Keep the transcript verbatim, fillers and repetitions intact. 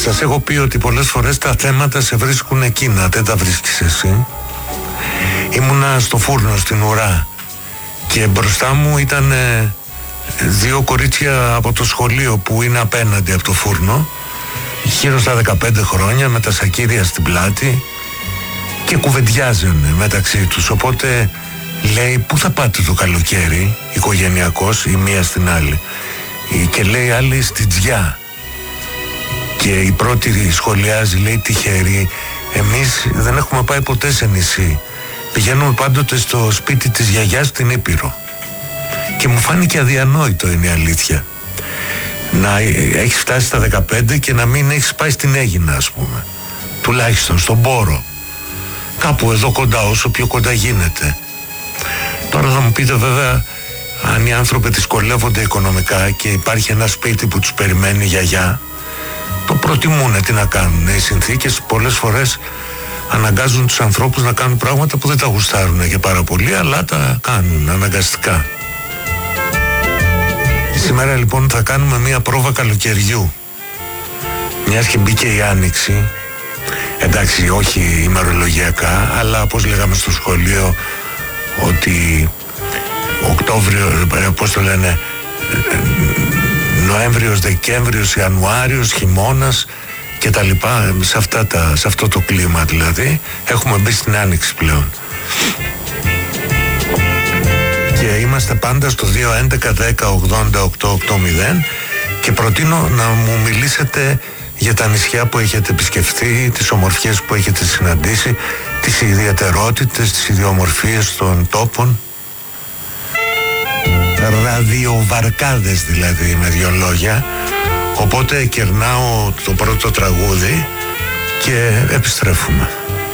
Σας έχω πει ότι πολλές φορές τα θέματα σε βρίσκουν εκείνα, δεν τα βρίσκεις εσύ. Ήμουνα στο φούρνο στην ουρά και μπροστά μου ήταν ε, δύο κορίτσια από το σχολείο που είναι απέναντι από το φούρνο, γύρω στα δεκαπέντε χρόνια, με τα σακίδια στην πλάτη, και κουβεντιάζανε μεταξύ τους. Οπότε λέει, πού θα πάτε το καλοκαίρι, οικογενειακός, η μία στην άλλη, και λέει άλλη στη Τζιά. Και η πρώτη σχολιάζει, λέει, τυχερή, εμείς δεν έχουμε πάει ποτέ σε νησί, πηγαίνουμε πάντοτε στο σπίτι της γιαγιάς στην Ήπειρο. Και μου φάνηκε αδιανόητο, είναι η αλήθεια, να έχεις φτάσει στα δεκαπέντε και να μην έχεις πάει στην Αίγινα, ας πούμε, τουλάχιστον στον Πόρο, κάπου εδώ κοντά, όσο πιο κοντά γίνεται. Τώρα θα μου πείτε βέβαια, αν οι άνθρωποι δυσκολεύονται οικονομικά και υπάρχει ένα σπίτι που τους περιμένει η γιαγιά, το προτιμούνε, τι να κάνουν. Οι συνθήκες πολλές φορές αναγκάζουν τους ανθρώπους να κάνουν πράγματα που δεν τα γουστάρουν και πάρα πολύ, αλλά τα κάνουν αναγκαστικά. Σήμερα λοιπόν θα κάνουμε μία πρόβα καλοκαιριού, μιας και μπήκε η Άνοιξη. Εντάξει, όχι ημερολογιακά, αλλά όπως λέγαμε στο σχολείο, ότι Οκτώβριο, πώς το λένε, Νοέμβριος, Δεκέμβριος, Ιανουάριος, χειμώνας και τα λοιπά, σε, αυτά τα, σε αυτό το κλίμα δηλαδή, έχουμε μπει στην Άνοιξη πλέον. Και είμαστε πάντα στο δύο έντεκα δέκα ογδόντα οκτώ ογδόντα και προτείνω να μου μιλήσετε για τα νησιά που έχετε επισκεφθεί, τις ομορφιές που έχετε συναντήσει, τις ιδιαιτερότητες, τις ιδιομορφίες των τόπων. Ραδιοβαρκάδες δηλαδή, με δύο λόγια. Οπότε κερνάω το πρώτο τραγούδι και επιστρέφουμε.